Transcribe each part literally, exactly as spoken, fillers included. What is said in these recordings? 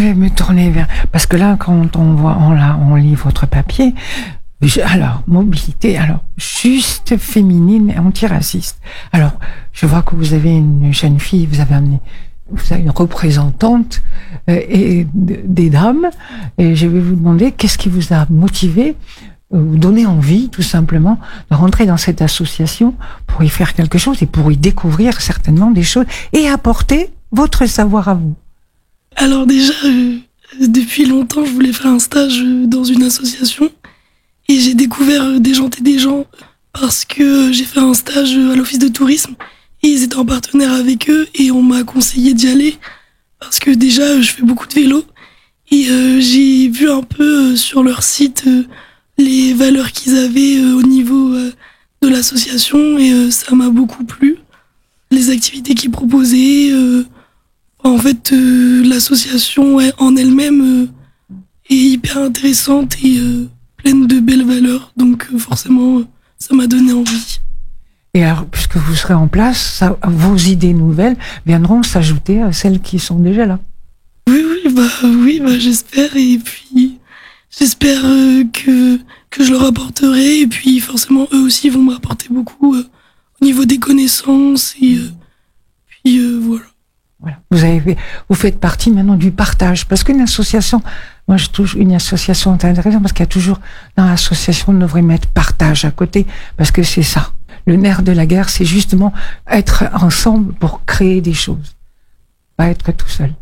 je vais me tourner vers... Parce que là, quand on voit, on, là, on lit votre papier, je, alors, mobilité, alors, juste féminine et antiraciste. Alors, je vois que vous avez une jeune fille, vous avez amené, vous avez une représentante euh, et des dames, et je vais vous demander qu'est-ce qui vous a motivé, euh, vous donné envie, tout simplement, de rentrer dans cette association pour y faire quelque chose et pour y découvrir certainement des choses et apporter votre savoir à vous. Alors déjà, euh, depuis longtemps, je voulais faire un stage euh, dans une association et j'ai découvert euh, Déjanter des gens parce que euh, j'ai fait un stage euh, à l'office de tourisme et ils étaient en partenaire avec eux et on m'a conseillé d'y aller parce que déjà, euh, je fais beaucoup de vélo et euh, j'ai vu un peu euh, sur leur site euh, les valeurs qu'ils avaient euh, au niveau euh, de l'association et euh, ça m'a beaucoup plu. Les activités qu'ils proposaient... Euh, En fait, euh, l'association en elle-même euh, est hyper intéressante et euh, pleine de belles valeurs. Donc euh, forcément, euh, ça m'a donné envie. Et alors, puisque vous serez en place, ça, vos idées nouvelles viendront s'ajouter à celles qui sont déjà là. Oui, oui, bah, oui, bah, j'espère. Et puis, j'espère euh, que, que je leur apporterai. Et puis, forcément, eux aussi vont m'apporter beaucoup euh, au niveau des connaissances. Et euh, puis, euh, voilà. Voilà. Vous avez, vous faites partie maintenant du partage, parce qu'une association, moi je trouve une association intéressante parce qu'il y a toujours dans l'association on devrait mettre partage à côté, parce que c'est ça. Le nerf de la guerre, c'est justement être ensemble pour créer des choses, pas être tout seul.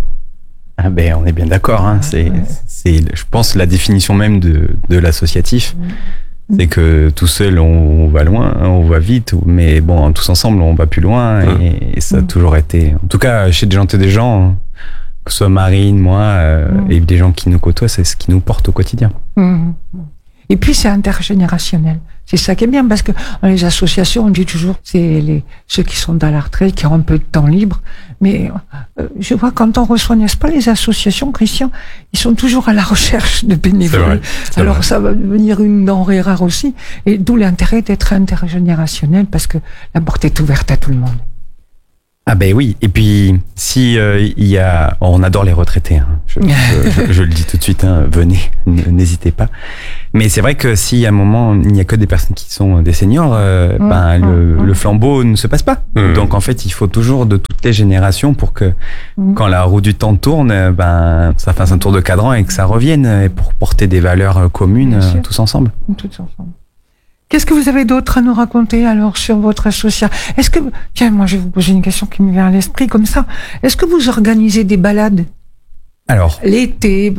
Ah ben on est bien d'accord. Hein. C'est, ouais. c'est, je pense, la définition même de, de l'associatif. Mmh. C'est que tout seul, on, on va loin, on va vite, mais bon, tous ensemble, on va plus loin. Et, et ça a toujours été... En tout cas, chez Déjanter des gens, que ce soit Marine, moi, euh, mmh. et des gens qui nous côtoient, c'est ce qui nous porte au quotidien. Mmh. Et puis, c'est intergénérationnel. C'est ça qui est bien, parce que dans les associations, on dit toujours, c'est les, ceux qui sont dans la retraite, qui ont un peu de temps libre. Mais euh, je vois, quand on reçoit, n'est-ce pas, les associations, Christian, ils sont toujours à la recherche de bénévoles. C'est vrai, c'est Alors vrai. Ça va devenir une denrée rare aussi. Et d'où l'intérêt d'être intergénérationnel, parce que la porte est ouverte à tout le monde. Ah ben oui, et puis si euh, il y a, on adore les retraités, hein. je, je, je, je le dis tout de suite, hein. Venez, n'hésitez pas. Mais c'est vrai que si à un moment il n'y a que des personnes qui sont des seniors, euh, mmh, ben mmh, le, mmh. le flambeau ne se passe pas. Mmh. Donc en fait, il faut toujours de toutes les générations pour que mmh. quand la roue du temps tourne, ben ça fasse un tour de cadran et que ça revienne, et pour porter des valeurs communes euh, tous ensemble. Tous ensemble. Qu'est-ce que vous avez d'autre à nous raconter alors sur votre association ? Est-ce que, tiens, moi je vais vous poser une question qui me vient à l'esprit comme ça. Est-ce que vous organisez des balades ? Alors, l'été,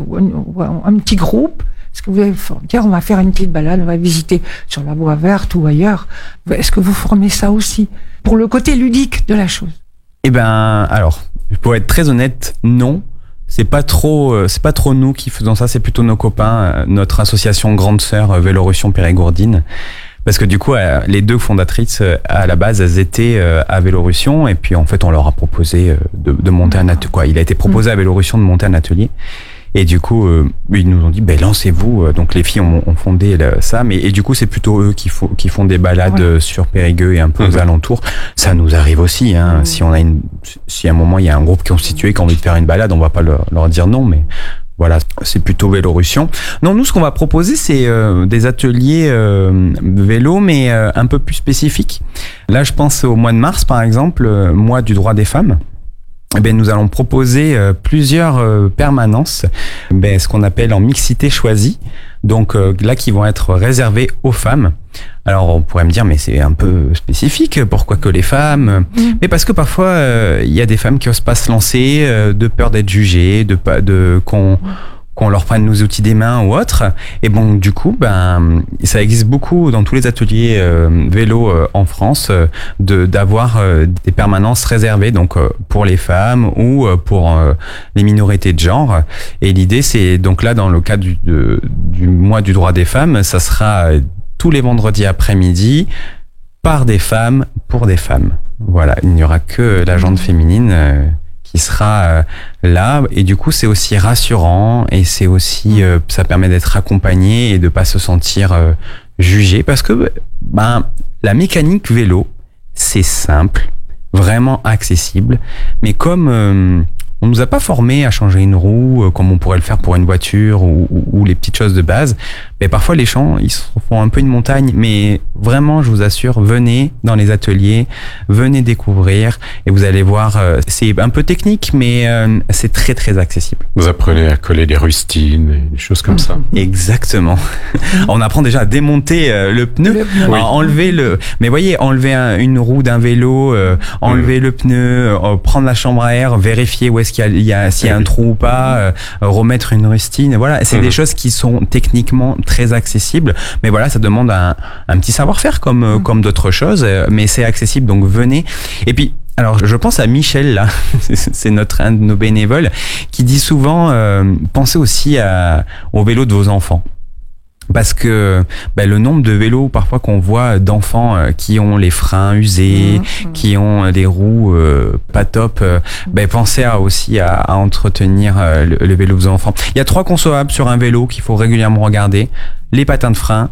un petit groupe. Est-ce que vous avez, tiens, on va faire une petite balade, on va visiter sur la Voie Verte ou ailleurs. Est-ce que vous formez ça aussi pour le côté ludique de la chose ? Eh ben, alors, pour être très honnête, non. C'est pas trop, c'est pas trop nous qui faisons ça, c'est plutôt nos copains, notre association Grande Sœur Vélorussion Périgourdine. Parce que du coup, les deux fondatrices, à la base, elles étaient à Vélorussion, et puis en fait, on leur a proposé de, de monter un atelier, quoi. Il a été proposé à Vélorussion de monter un atelier. Et du coup, euh, ils nous ont dit, ben lancez-vous. Donc les filles ont, ont fondé le, ça, mais et du coup, c'est plutôt eux qui font qui font des balades ouais. sur Périgueux et un peu mmh. aux alentours. Ça nous arrive aussi. Hein. Mmh. Si on a une, si à un moment il y a un groupe constitué qui a envie de faire une balade, on va pas leur, leur dire non, mais voilà, c'est plutôt Vélorussion. Non, nous, ce qu'on va proposer, c'est euh, des ateliers euh, vélo, mais euh, un peu plus spécifiques. Là, je pense au mois de mars, par exemple, euh, mois du droit des femmes. Eh bien, nous allons proposer euh, plusieurs euh, permanences, ben, ce qu'on appelle en mixité choisie. Donc euh, là, qui vont être réservées aux femmes. Alors, on pourrait me dire, mais c'est un peu spécifique. Pourquoi que les femmes ? mmh. Mais parce que parfois, il euh, y a des femmes qui osent pas se lancer, euh, de peur d'être jugées, de pas de qu'on qu'on leur prenne nos outils des mains ou autre. Et bon, du coup, ben, ça existe beaucoup dans tous les ateliers euh, vélo euh, en France, euh, de d'avoir euh, des permanences réservées, donc euh, pour les femmes ou euh, pour euh, les minorités de genre. Et l'idée, c'est donc là, dans le cadre du, de, du mois du droit des femmes, ça sera euh, tous les vendredis après-midi par des femmes pour des femmes. Voilà, il n'y aura que la jante féminine. Euh, qui sera euh, là, et du coup c'est aussi rassurant, et c'est aussi euh, ça permet d'être accompagné et de pas se sentir euh, jugé, parce que ben la mécanique vélo c'est simple, vraiment accessible, mais comme euh, on nous a pas formés à changer une roue euh, comme on pourrait le faire pour une voiture ou, ou, ou les petites choses de base. Mais parfois les champs, ils se font un peu une montagne. Mais vraiment, je vous assure, venez dans les ateliers, venez découvrir et vous allez voir. Euh, c'est un peu technique, mais euh, c'est très très accessible. Vous apprenez à coller des rustines et des choses comme ça. Exactement. On apprend déjà à démonter euh, le pneu, Le pneu. à Oui. enlever le. Mais voyez, enlever un, une roue d'un vélo, euh, enlever le pneu, euh, prendre la chambre à air, vérifier où est-ce qu'il y a, il y a s'il y a un trou ou pas, euh, remettre une rustine. Voilà, c'est Mhm. des choses qui sont techniquement très accessibles. Mais voilà, ça demande un, un petit savoir-faire comme euh, comme d'autres choses. euh, Mais c'est accessible, donc venez. Et puis. Alors, je pense à Michel, là, c'est notre un de nos bénévoles, qui dit souvent, euh, pensez aussi à, au vélo de vos enfants. Parce que ben, le nombre de vélos parfois qu'on voit d'enfants euh, qui ont les freins usés, Mmh. qui ont des roues euh, pas top, euh, ben, pensez à, aussi à, à entretenir euh, le, le vélo de vos enfants. Il y a trois consommables sur un vélo qu'il faut régulièrement regarder. Les patins de frein,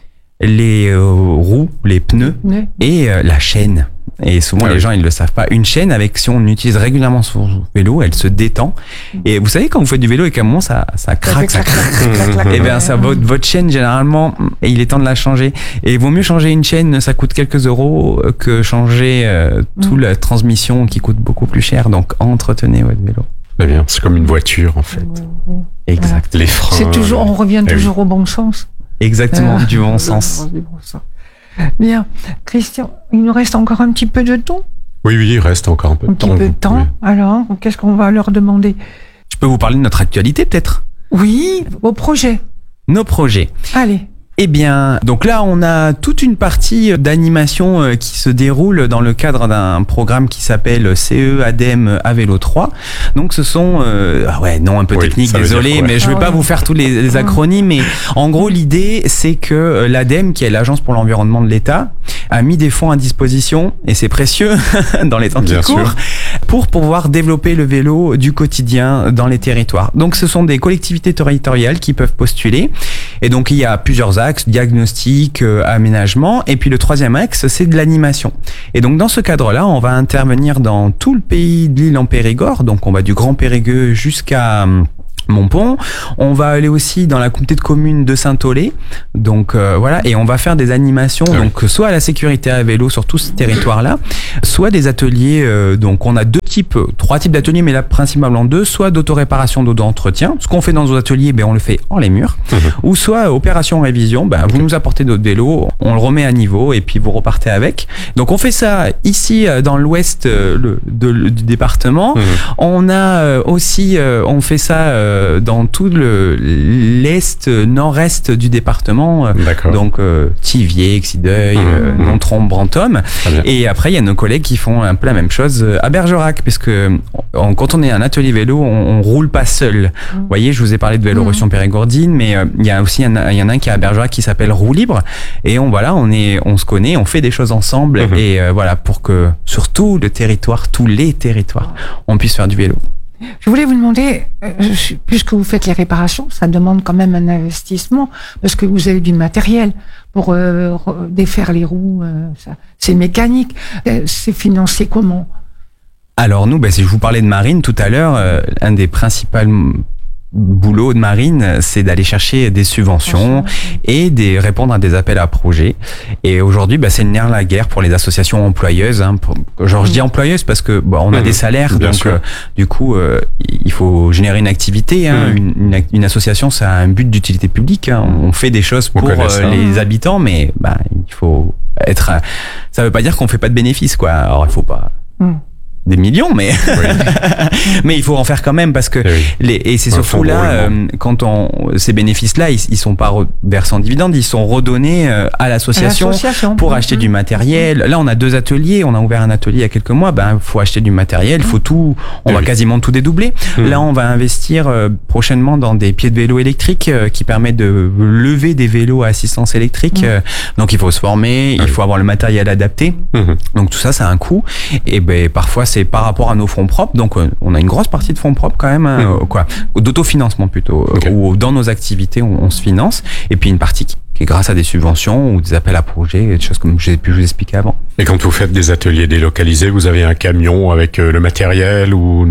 les euh, roues, les pneus Oui. et euh, la chaîne. Et souvent Ah les oui. gens ils le savent pas. Une chaîne avec si on l'utilise régulièrement sur le vélo, elle se détend. Et vous savez quand vous faites du vélo et qu'à un moment ça ça craque, ça craque. clac, clac, Et clac. bien ça votre, votre chaîne généralement et il est temps de la changer. Et il vaut mieux changer une chaîne, ça coûte quelques euros que changer euh, toute Mm. la transmission qui coûte beaucoup plus cher. Donc entretenez votre vélo. Très bien. C'est comme une voiture, en fait. Exact. Les freins. C'est toujours, on revient Eh oui. toujours au bon sens. Exactement Euh, du bon sens. du bon sens. Bien, Christian, il nous reste encore un petit peu de temps, Oui, oui, il reste encore un peu de un petit temps. peu de vous temps. pouvez- Alors, qu'est-ce qu'on va leur demander? Je peux vous parler de notre actualité peut-être. Oui, au projet. Nos projets. Allez. Eh bien, donc là, on a toute une partie d'animation euh, qui se déroule dans le cadre d'un programme qui s'appelle C E A D E M à Vélo trois. Donc, ce sont, euh, ah ouais, non, un peu Oui, technique, ça veut dire désolé, quoi? mais je vais Ah pas ouais. vous faire tous les, les acronymes, mais en gros, l'idée, c'est que euh, l'A D E M, qui est l'Agence pour l'environnement de l'État, a mis des fonds à disposition, et c'est précieux dans les temps qui Bien sûr. courent, pour pouvoir développer le vélo du quotidien dans les territoires. Donc, ce sont des collectivités territoriales qui peuvent postuler. Et donc, il y a plusieurs axes, diagnostic, euh, aménagement. Et puis, le troisième axe, c'est de l'animation. Et donc, dans ce cadre-là, on va intervenir dans tout le pays de l'île en Périgord. Donc, on va du Grand Périgueux jusqu'à hum, Montpont. On va aller aussi dans la communauté de communes de Saint-Olé. Donc euh, voilà, et on va faire des animations, Ah oui. donc soit à la sécurité à vélo sur tout ce territoire-là, soit des ateliers. Euh, donc on a deux types, euh, trois types d'ateliers, mais là principalement deux, soit d'autoréparation, d'auto-entretien. Ce qu'on fait dans nos ateliers, ben on le fait hors les murs, ou soit euh, opération révision. Ben vous nous apportez notre vélo, on le remet à niveau et puis vous repartez avec. Donc on fait ça ici euh, dans l'ouest euh, le, de- le- du département. Mhm. On a euh, aussi, euh, on fait ça euh, dans tout le l'est, euh, nord-est du département. euh, D'accord. Donc euh, Thiviers, Exideuil, Mhm, euh, mhm. Nontron, Brantôme. Très bien. Et après, il y a nos collègues qui font un peu la même chose euh, à Bergerac, parce que on- quand on est un atelier vélo, on, on roule pas seul. Vous voyez, je vous ai parlé de Vélorussion Périgordine, mais euh, il y a aussi un, il y en a un qui est à Bergerac qui s'appelle Roue Libre. Et on voilà, on est, on se connaît, on fait des choses ensemble, Mhm. et euh, voilà pour que sur tout le territoire, tous les territoires, on puisse faire du vélo. Je voulais vous demander, euh, je- puisque vous faites les réparations, ça demande quand même un investissement, parce que vous avez du matériel pour euh, re- défaire les roues, euh, ça, c'est mécanique. Euh, c'est financé comment? Alors nous, ben, si je vous parlais de Marine tout à l'heure, euh, un des principaux m- boulots de Marine, c'est d'aller chercher des subventions et des répondre à des appels à projets. Et aujourd'hui, ben, c'est le nerf de la guerre pour les associations employeuses. Hein, pour- genre je dis employeuses parce que bon, on a Mhm. des salaires, Bien donc sûr. euh, du coup, euh, il faut générer une activité. Hein, Mhm. une, une, ac- une association, ça a un but d'utilité publique. Hein, on fait des choses On pour connaît euh, ça. les habitants, mais ben, il faut être. euh, Ça veut pas dire qu'on fait pas de bénéfices, quoi. Alors il faut pas Hmm. des millions, mais Oui. mais il faut en faire quand même parce que Eh oui. les, et c'est Un surtout fonds de là roulement. euh, quand on ces bénéfices-là, ils, ils sont pas versés en dividendes, ils sont redonnés euh, à l'association L'association. pour acheter du matériel. Là, on a deux ateliers, on a ouvert un atelier il y a quelques mois. Ben, faut acheter du matériel, faut tout, on Eh va oui. quasiment tout dédoubler. Mhm. Là, on va investir euh, prochainement dans des pieds de vélo électriques euh, qui permettent de lever des vélos à assistance électrique. Mhm. Euh, donc, il faut se former, il oui. faut avoir le matériel adapté. Mhm. Donc tout ça, ça a un coût. Et ben parfois c'est par rapport à nos fonds propres. Donc euh, on a une grosse partie de fonds propres quand même, hein, Mhm. euh, quoi, d'autofinancement plutôt, euh, Ok. où dans nos activités on, on se finance. Et puis une partie qui, qui est grâce à des subventions ou des appels à projets, des choses comme j'ai pu vous expliquer avant. Et quand vous faites des ateliers délocalisés, vous avez un camion avec euh, le matériel ou non?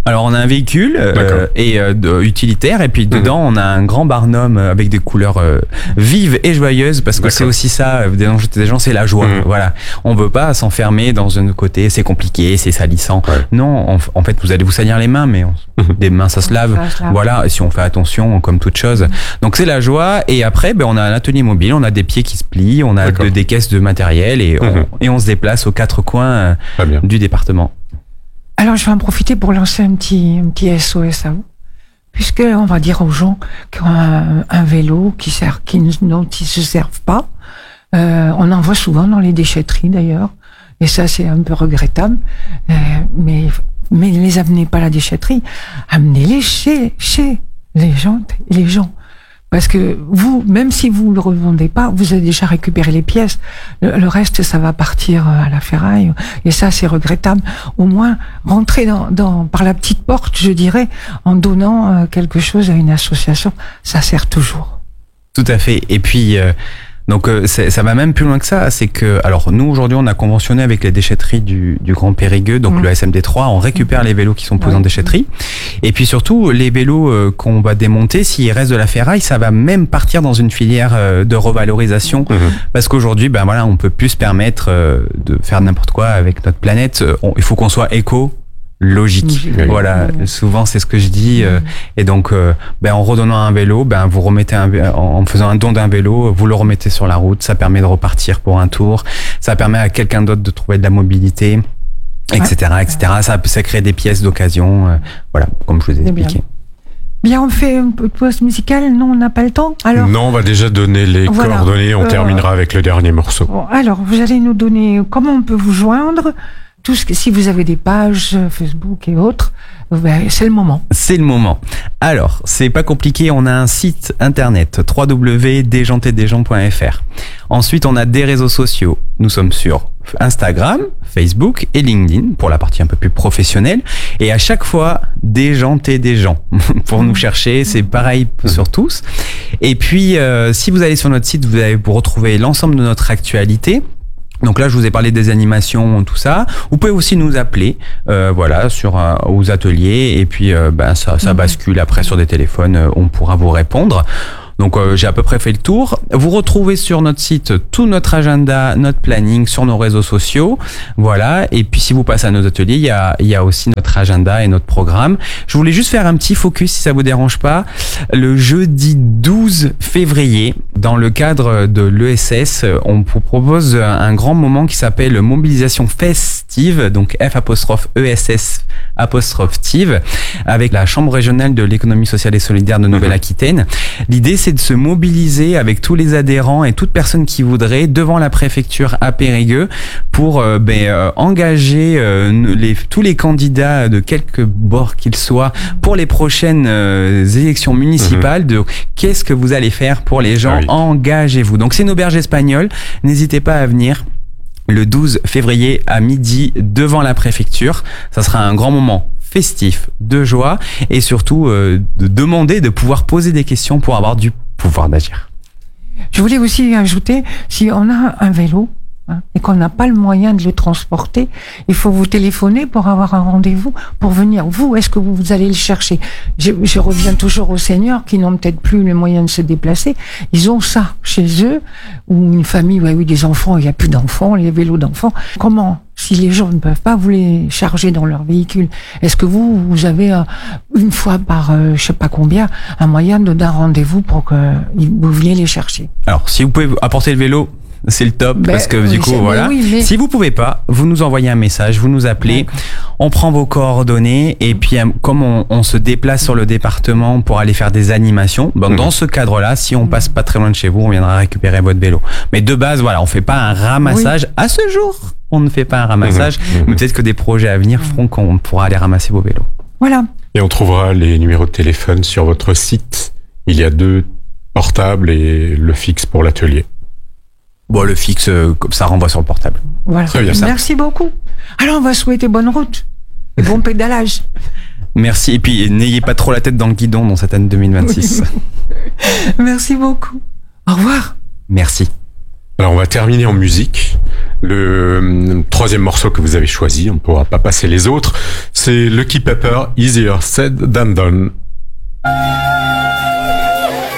Alors on a un véhicule euh, et euh, de, utilitaire, et puis dedans mmh. on a un grand barnum avec des couleurs euh, vives et joyeuses, parce que D'accord. c'est aussi ça, des gens, des gens c'est la joie. Mmh. Voilà, on veut pas s'enfermer dans un côté c'est compliqué, c'est salissant. Ouais. Non, en, en fait vous allez vous salir les mains, mais on, mmh. des mains ça se lave. Ça se lave. Voilà, si on fait attention comme toute chose. Mmh. Donc c'est la joie, et après ben on a un atelier mobile, on a des pieds qui se plient, on a de, des caisses de matériel, et on, mmh. et on se déplace aux quatre coins euh, du département. Alors, je vais en profiter pour lancer un petit, un petit S O S à vous, puisque on va dire aux gens qui ont un, un vélo qui sert, qui ne, dont ils se servent pas. Euh, on en voit souvent dans les déchetteries d'ailleurs, et ça c'est un peu regrettable. Euh, mais mais ne les amenez pas à la déchetterie, amenez-les chez chez les gens, les gens. Parce que vous, même si vous le revendez pas, vous avez déjà récupéré les pièces. Le, le reste, ça va partir à la ferraille. Et ça, c'est regrettable. Au moins, rentrer dans, dans, par la petite porte, je dirais, en donnant quelque chose à une association, ça sert toujours. Tout à fait. Et puis, euh, donc, euh, ça va même plus loin que ça. C'est que, alors, nous, aujourd'hui, on a conventionné avec les déchetteries du, du Grand Périgueux, donc mmh. le S M D trois. On récupère mmh. les vélos qui sont posés ouais. en déchetterie. Et puis surtout, les vélos euh, qu'on va démonter, s'il reste de la ferraille, ça va même partir dans une filière euh, de revalorisation. Mmh. Parce qu'aujourd'hui, ben voilà, on peut plus se permettre euh, de faire n'importe quoi avec notre planète. On, il faut qu'on soit éco. Logique. Oui. Voilà, oui. Souvent c'est ce que je dis. Euh, et donc, euh, ben en redonnant un vélo, ben vous remettez un, en faisant un don d'un vélo, vous le remettez sur la route. Ça permet de repartir pour un tour. Ça permet à quelqu'un d'autre de trouver de la mobilité, et cetera, ouais. et cetera. Ça, ça crée des pièces d'occasion. Euh, voilà, comme je vous ai expliqué. Bien. Bien, on fait une pause musicale. Non, on n'a pas le temps. Alors, non, on va déjà donner les voilà. coordonnées. On euh, terminera avec le dernier morceau. Bon, alors, vous allez nous donner comment on peut vous joindre. Tout ce que, si vous avez des pages Facebook et autres, ben, c'est le moment. C'est le moment. Alors, c'est pas compliqué, on a un site internet w w w point déjanter des gens point f r. Ensuite, on a des réseaux sociaux. Nous sommes sur Instagram, Facebook et LinkedIn pour la partie un peu plus professionnelle. Et à chaque fois, Déjanter des gens pour nous chercher. C'est pareil sur tous. Et puis, euh, si vous allez sur notre site, vous allez vous retrouver l'ensemble de notre actualité. Donc là, je vous ai parlé des animations, tout ça. Vous pouvez aussi nous appeler, euh, voilà, sur euh, aux ateliers, et puis euh, ben ça, ça bascule après sur des téléphones. Euh, on pourra vous répondre. Donc euh, j'ai à peu près fait le tour. Vous retrouvez sur notre site tout notre agenda, notre planning, sur nos réseaux sociaux. Voilà. Et puis si vous passez à nos ateliers, il y a, il y a aussi notre agenda et notre programme. Je voulais juste faire un petit focus, si ça vous dérange pas. Le jeudi douze février, dans le cadre de l'E S S, on vous propose un grand moment qui s'appelle Mobilisation Festive, donc F apostrophe E S S apostrophe Tive, avec la Chambre régionale de l'économie sociale et solidaire de Nouvelle-Aquitaine. L'idée, c'est de se mobiliser avec tous les adhérents et toute personne qui voudrait devant la préfecture à Périgueux pour euh, ben, euh, engager euh, les, tous les candidats de quelque bord qu'ils soient pour les prochaines euh, élections municipales. Mmh. De qu'est-ce que vous allez faire pour les gens? Ah oui. Engagez-vous. Donc c'est une auberge espagnole. N'hésitez pas à venir. Le douze février à midi devant la préfecture. Ça sera un grand moment festif, de joie, et surtout euh, de demander de pouvoir poser des questions pour avoir du pouvoir d'agir. Je voulais aussi ajouter, si on a un vélo hein, et qu'on n'a pas le moyen de le transporter, il faut vous téléphoner pour avoir un rendez-vous, pour venir. Vous, est-ce que vous, vous allez le chercher? je, je reviens toujours aux seniors qui n'ont peut-être plus les moyens de se déplacer. Ils ont ça chez eux, ou une famille où il y a eu des enfants, il n'y a plus d'enfants, les vélos d'enfants. Comment, si les gens ne peuvent pas vous les charger dans leur véhicule, est-ce que vous, vous avez euh, une fois par euh, je sais pas combien un moyen de d'un rendez-vous pour que vous veniez les chercher? Alors, si vous pouvez apporter le vélo, c'est le top, ben, parce que du coup, voilà. Oui, mais... Si vous pouvez pas, vous nous envoyez un message, vous nous appelez, d'accord. On prend vos coordonnées, et puis comme on, on se déplace sur le département pour aller faire des animations, ben, mmh. dans ce cadre-là, si on passe pas très loin de chez vous, on viendra récupérer votre vélo. Mais de base, voilà, on fait pas un ramassage. Oui. À ce jour, on ne fait pas un ramassage, mmh. mais peut-être que des projets à venir feront qu'on pourra aller ramasser vos vélos. Voilà. Et on trouvera les numéros de téléphone sur votre site. Il y a deux portables et le fixe pour l'atelier. Bon, le fixe, ça renvoie sur le portable. Voilà. Très bien, ça. Merci beaucoup. Alors, on va souhaiter bonne route et bon pédalage. Merci. Et puis, n'ayez pas trop la tête dans le guidon dans cette année deux mille vingt-six. Merci beaucoup. Au revoir. Merci. Alors, on va terminer en musique Le euh, troisième morceau que vous avez choisi, on ne pourra pas passer les autres, c'est Lucky Pepper, Easier Said Than Done.